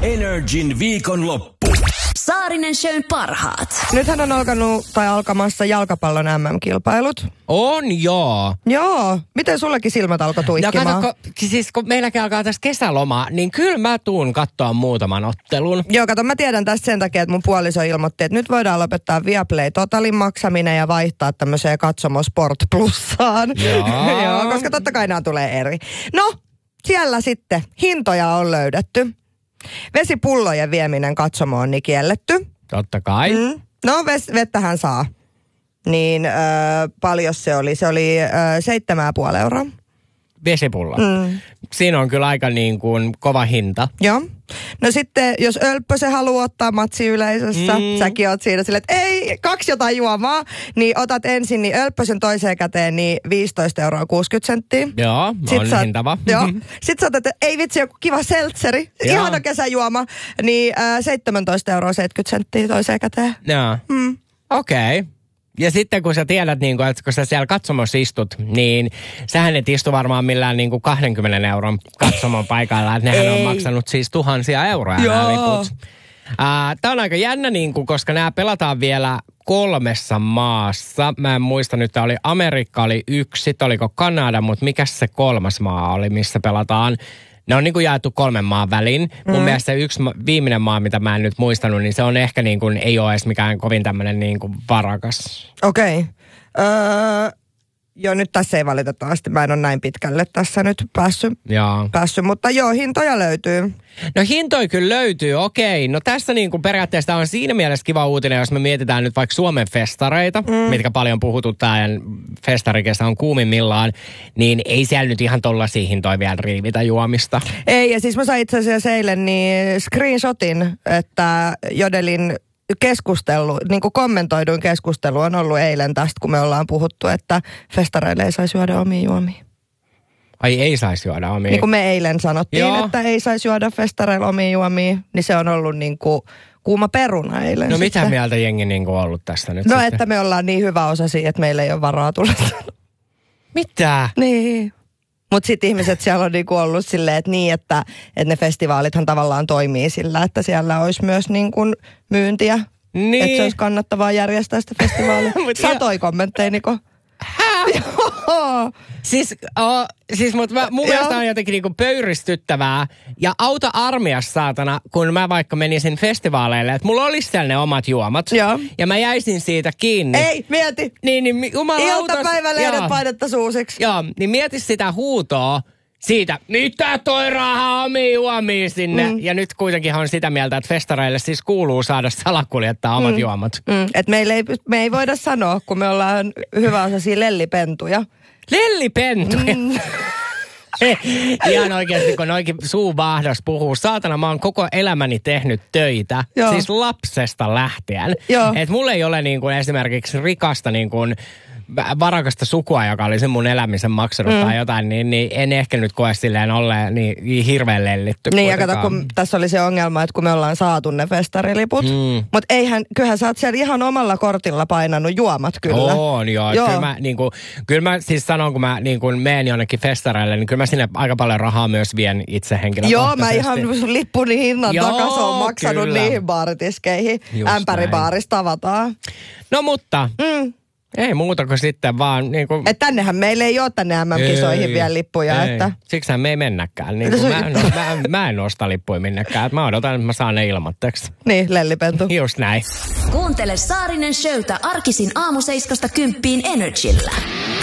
Energin viikonloppu. Saarinen Shown parhaat. Nythän on alkamassa jalkapallon MM-kilpailut. On joo. Joo. Miten sullekin silmät alkoi tuikkimaan? No kato, kun meilläkin alkaa tässä kesäloma, niin kyllä mä tuun katsoa muutaman ottelun. Joo, kato, mä tiedän tästä sen takia, että mun puoliso ilmoitti, että nyt voidaan lopettaa Viaplay Totalin maksaminen ja vaihtaa tämmöiseen Katsomo Sport Plussaan. Joo, koska totta kai nämä tulee eri. No, siellä sitten hintoja on löydetty. Vesipullojen vieminen Katsomoon on niin kielletty. Totta kai. No, vettähän saa. Niin paljon se oli? Se oli 7,5 euroa. Vesipullo. Siinä on kyllä aika niin kuin kova hinta. Joo. No sitten, jos Ölppösen haluaa ottaa matsiyleisössä, säkin oot siinä silleen, että ei, 2 jotain juomaa, niin otat ensin niin Ölppösen toiseen käteen niin 15,60 €. Joo, on hintava. Joo. Sitten sä otat, että ei vitsi, joku kiva seltseri, ihana kesäjuoma, niin 17,70 € toiseen käteen. Joo, okei. Ja sitten kun sä tiedät, niin kun, että kun sä siellä katsomossa istut, niin sähän et istu varmaan millään niin kuin 20 euron katsomon paikalla. Että nehän on maksanut siis tuhansia euroja nämä liput. Tämä on aika jännä, niin kuin, koska nämä pelataan vielä 3 maassa. Mä en muista nyt, oli Amerikka oli 1, sitten oliko Kanada, mutta mikäs se 3. maa oli, missä pelataan? Ne on niin kuin jaettu 3 maan väliin. Mun mielestä se yksi viimeinen maa, mitä mä en nyt muistanut, niin se on ehkä niin kuin, ei ole edes mikään kovin tämmöinen niin kuin varakas. Okei. Joo, nyt tässä ei valitettavasti. Mä en ole näin pitkälle tässä nyt päässyt, mutta joo, hintoja löytyy. No hintoja kyllä löytyy, okei. No tässä niin kuin periaatteessa on siinä mielessä kiva uutinen, jos me mietitään nyt vaikka Suomen festareita, mitkä paljon puhututtaa ja festarikesä on kuumimmillaan, niin ei siellä nyt ihan tollaisia hintoja vielä riivitä juomista. Ei, ja siis mä sain itse asiassa eilen niin screenshotin, että Jodelin keskustelu, niin kuin kommentoiduin keskustelu on ollut eilen tästä, kun me ollaan puhuttu, että festareille ei saisi juoda omia juomia. Ai ei saisi juoda omia? Niin kuin me eilen sanottiin, että ei saisi juoda festareille omia juomia, niin se on ollut niin kuin kuuma peruna eilen. No mitä mieltä jengi niin kuin ollut tästä nyt? No sitten? että me ollaan niin hyväosaisia, että meillä ei ole varaa tulla. Mitä? Niin. Mutta sitten ihmiset siellä on niinku ollut silleen, että niin, että ne festivaalithan tavallaan toimii sillä, että siellä olisi myös niin kuin myyntiä. Niin. Että se olisi kannattavaa järjestää sitä festivaalia. Satoi kommentteja, Niko. Siis mutta mun mielestä on jotenkin niinku pöyristyttävää. Ja auta armias saatana, kun mä vaikka menisin festivaaleille, että mulla olisi siellä ne omat juomat. Joo. Ja mä jäisin siitä kiinni. Ei, mieti. Niin iltapäivälehdet painetta suusiksi. Joo, niin mieti sitä huutoa siitä, mitä toi raha omia juomia sinne. Ja nyt kuitenkin on sitä mieltä, että festareille siis kuuluu saada salakuljettaa omat juomat. Että me ei voida sanoa, kun me ollaan hyväosaisia lellipentuja. Lellipentuja? Ihan oikeasti, kun noikin suuvahdas puhuu. Saatana, mä oon koko elämäni tehnyt töitä. Joo. Siis lapsesta lähtien. Että mulla ei ole niin kuin esimerkiksi rikasta niin kuin varakasta sukua, joka oli sen mun elämisen maksanut tai jotain, niin en ehkä nyt koe silleen olleen niin hirveän lellitty. Niin ja kato, kun tässä oli se ongelma, että kun me ollaan saatu ne festariliput, mutta kyllähän sä oot siellä ihan omalla kortilla painanut juomat kyllä. On joo. Kyllä mä siis sanon, kun mä niin kuin menen jonnekin festareille, niin kyllä mä sinne aika paljon rahaa myös vien itse henkilökohtaisesti. Joo, mä ihan lippuni hinnan takaisin oon maksanut kyllä niihin baaritiskeihin. Ämpäribaarista tavataan. No mutta ei muuta kuin sitten vaan niinku. Että tännehän meillä ei ole tänne MM-kisoihin vielä lippuja. Ei. Että Siksihän me ei mennäkään. Niin mä en osta lippuja minnekään. Mä odotan, että mä saan ne ilmatteeksi. Niin, lellipentu. Just näin. Kuuntele Saarinen Showta arkisin aamu 7–10 Energillä.